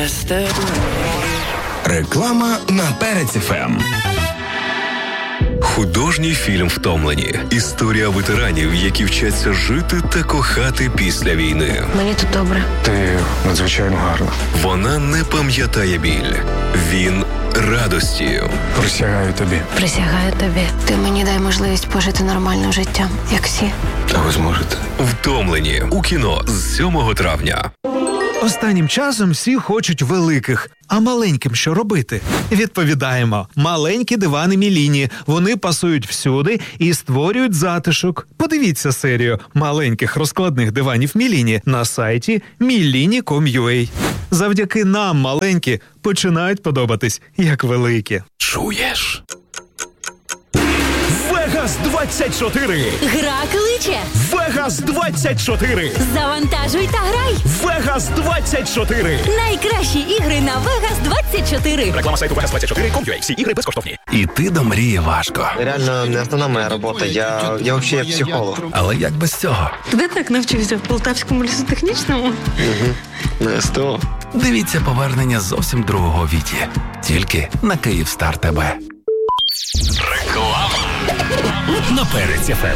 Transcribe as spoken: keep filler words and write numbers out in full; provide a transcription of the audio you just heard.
Реклама на Перець еф ем. Художній фільм «Втомлені». Історія ветеранів, які вчаться жити та кохати після війни. Мені тут добре. Ти надзвичайно гарна. Вона не пам'ятає біль. Він радості. Присягаю тобі. Присягаю тобі. Ти мені дай можливість пожити нормальним життям, як всі. А ви зможете? «Втомлені» у кіно з сьомого травня. Останнім часом всі хочуть великих, а маленьким що робити? Відповідаємо. Маленькі дивани Міліні. Вони пасують всюди і створюють затишок. Подивіться серію маленьких розкладних диванів Міліні на сайті міліні крапка ком крапка ю а. Завдяки нам маленькі починають подобатись як великі. Чуєш? Вегас двадцять чотири. Гра кличе. Вегас двадцять чотири. Завантажуй та грай. Вегас двадцять чотири. Найкращі ігри на Вегас двадцять чотири. Реклама сайту вегас двадцять чотири крапка ком крапка ю а. Всі ігри безкоштовні. Іти до мрії важко. Реально не основна моя робота. Я, я взагалі психолог. Але як без цього? Де так навчився? В Полтавському лісотехнічному? Угу. На СТО. Дивіться повернення зовсім другого Віті. Тільки на Київстар ТБ. Реклама на Перець еф ем.